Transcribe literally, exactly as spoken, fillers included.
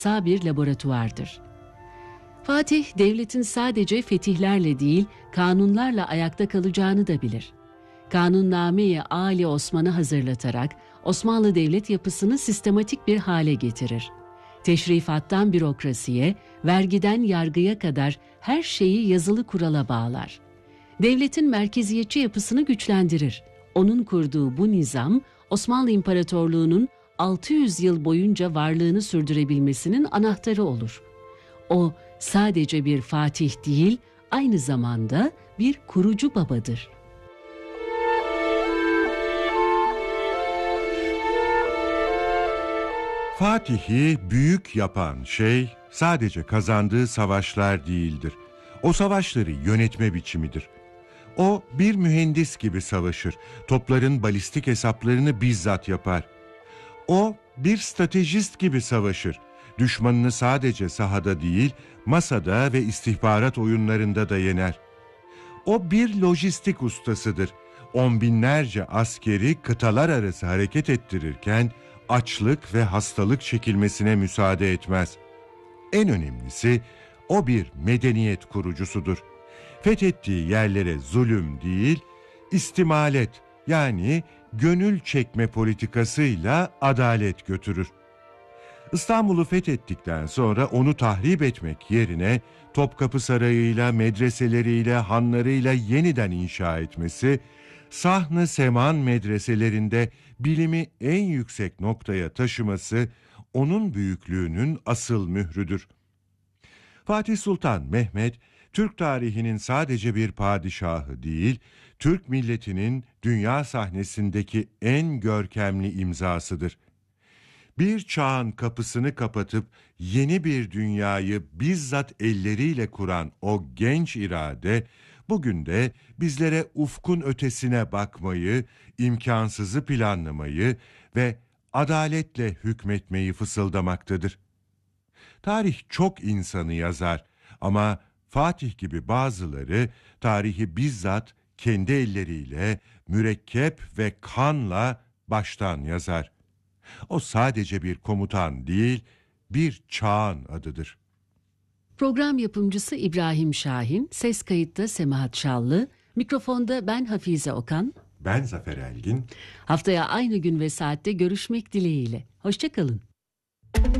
devasa bir laboratuvardır. Fatih, devletin sadece fetihlerle değil, kanunlarla ayakta kalacağını da bilir. Kanunname-i Ali Osman'ı hazırlatarak Osmanlı devlet yapısını sistematik bir hale getirir. Teşrifattan bürokrasiye, vergiden yargıya kadar her şeyi yazılı kurala bağlar. Devletin merkeziyetçi yapısını güçlendirir. Onun kurduğu bu nizam, Osmanlı İmparatorluğu'nun altı yüz yıl boyunca varlığını sürdürebilmesinin anahtarı olur. O sadece bir fatih değil, aynı zamanda bir kurucu babadır. Fatih'i büyük yapan şey sadece kazandığı savaşlar değildir. O savaşları yönetme biçimidir. O bir mühendis gibi savaşır. Topların balistik hesaplarını bizzat yapar. O bir stratejist gibi savaşır. Düşmanını sadece sahada değil, masada ve istihbarat oyunlarında da yener. O bir lojistik ustasıdır. On binlerce askeri kıtalar arası hareket ettirirken açlık ve hastalık çekilmesine müsaade etmez. En önemlisi, o bir medeniyet kurucusudur. Fethettiği yerlere zulüm değil, istimalet yani gönül çekme politikasıyla adalet götürür. İstanbul'u fethettikten sonra onu tahrip etmek yerine Topkapı Sarayı'yla, medreseleriyle, hanlarıyla yeniden inşa etmesi, Sahn-ı Seman medreselerinde bilimi en yüksek noktaya taşıması onun büyüklüğünün asıl mührüdür. Fatih Sultan Mehmet, Türk tarihinin sadece bir padişahı değil, Türk milletinin dünya sahnesindeki en görkemli imzasıdır. Bir çağın kapısını kapatıp yeni bir dünyayı bizzat elleriyle kuran o genç irade, bugün de bizlere ufkun ötesine bakmayı, imkansızı planlamayı ve adaletle hükmetmeyi fısıldamaktadır. Tarih çok insanı yazar ama Fatih gibi bazıları tarihi bizzat kendi elleriyle, mürekkep ve kanla baştan yazar. O sadece bir komutan değil, bir çağın adıdır. Program yapımcısı İbrahim Şahin, ses kayıtta Semahat Şallı, mikrofonda ben Hafize Okan. Ben Zafer Elgin. Haftaya aynı gün ve saatte görüşmek dileğiyle. Hoşça kalın.